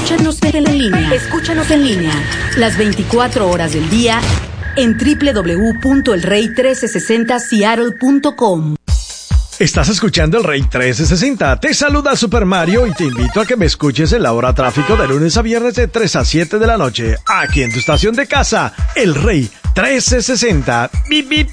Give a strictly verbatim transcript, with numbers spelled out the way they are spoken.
Escúchanos en línea. Escúchanos en línea. Las veinticuatro horas del día en doble u doble u doble u punto el rey trece sesenta seattle punto com. Estás escuchando El Rey trece sesenta. Te saluda Super Mario y te invito a que me escuches en la hora tráfico de lunes a viernes de tres a siete de la noche. Aquí en tu estación de casa, El Rey trece sesenta. Bip, bip.